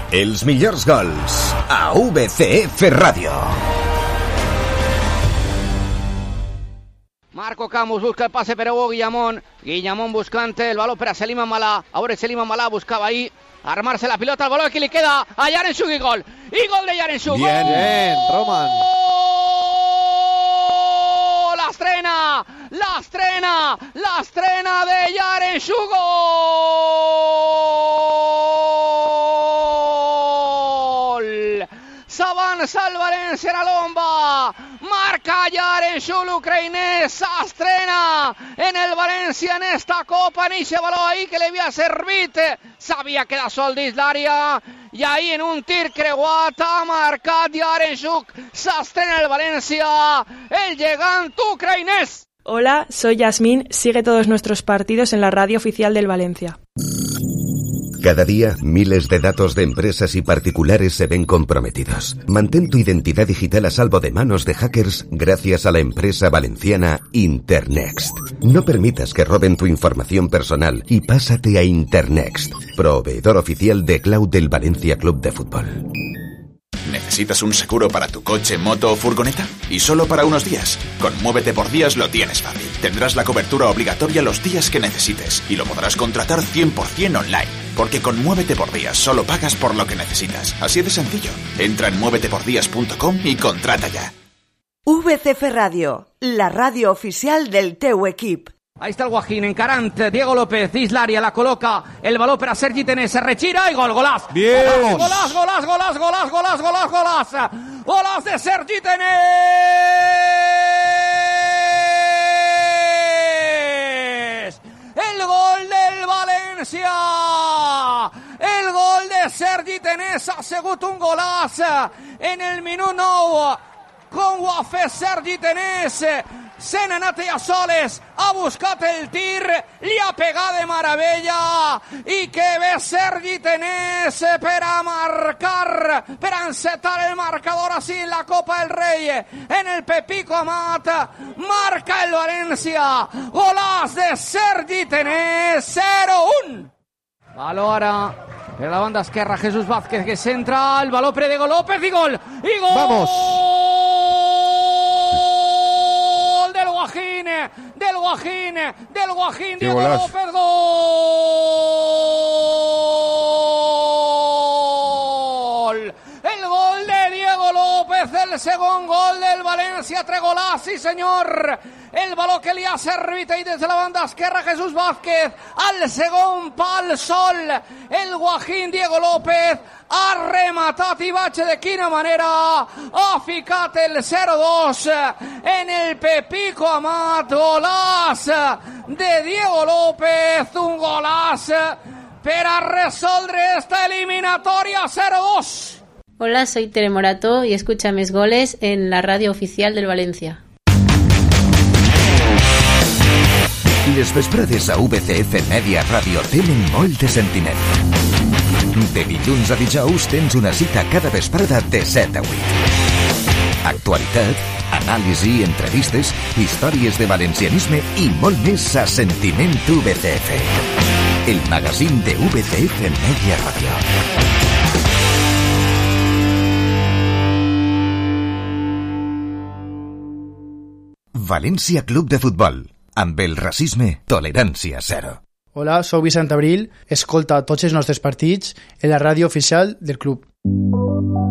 Els millors gols a VCF Ràdio. Marco Camus busca el pase, pero Hugo Guillamón buscando el balón para Selim Amalá. Ahora Selim Amalá buscaba ahí armarse la pelota, el balón que le queda a Yaremchuk y gol. Y gol de Yaremchuk. Bien, Roman. La estrena de Yaremchuk. Gol. S'avança el València a la Lomba, marca Yaremchuk l'ucraïnès, s'estrena en el València en esta copa, en ese baló ahí que le havia servit, s'havia quedat sol dins l'àrea i ahí en un tir creuat ha marcat Yaremchuk, s'estrena el València, el gegant ucraïnès. Hola, soy Yasmín, sigue todos nuestros partidos en la radio oficial del Valencia. Cada día, miles de datos de empresas y particulares se ven comprometidos. Mantén tu identidad digital a salvo de manos de hackers gracias a la empresa valenciana Internext. No permitas que roben tu información personal y pásate a Internext, proveedor oficial de cloud del Valencia Club de Fútbol. ¿Necesitas un seguro para tu coche, moto o furgoneta? Y solo para unos días. Con Muévete por Días lo tienes fácil. Tendrás la cobertura obligatoria los días que necesites y lo podrás contratar 100% online. Porque con Muévete por Días solo pagas por lo que necesitas. Así de sencillo. Entra en muévetepordías.com y contrata ya. VCF Radio, la radio oficial del teu equip. Ahí está el Guajín encarant, Diego López, dins l'àrea, la col·loca, el baló per a Sergi Tenés, se retira i gol, golàs. Bien. Golàs de Sergi Tenés. El gol del València. El gol de Sergi Tenés ha sigut un golàs en el minut 9. Com ho ha fet Sergi Tenés? Se n'ha anat a soles, ha buscat el tir, li ha pegat de meravella i que ve Sergi Tenés per a marcar, per a encetar el marcador així en la Copa del Rei, en el Pepico Amat, marca el València, golàs de Sergi Tenés, 0-1. Baló ara per la banda esquerra, Jesús Vázquez que centra, el baló per a Diego López i gol, Vamos. Del Guajín, Diego golazo. López, gol. El gol de Diego López, el segon gol del València, 3 golàs, sí senyor. El baló que li ha servit ahí des de la banda esquerra Jesús Vázquez, al segon pal sol, el Guajín Diego López ha rematat i vaig de quina manera, ha ficat el 0-2 en el Pepico Amat, golàs de Diego López, un golàs per a resoldre esta eliminatoria, 0-2. Hola, soy Tere Morato y escucha mis goles en la radio oficial del Valencia. Les vesprades a VCF Media Ràdio tenen molt de sentiment. De dilluns a dijous tens una cita cada vesprada de 7 a 8. Actualitat, anàlisi, entrevistes, històries de valencianisme i molt més a Sentiment VCF. El magazín de VCF Media Ràdio. València Club de Futbol. Amb el racisme, tolerància zero. Hola, soc Vicent Abril, escolta tots els nostres partits en la ràdio oficial del club.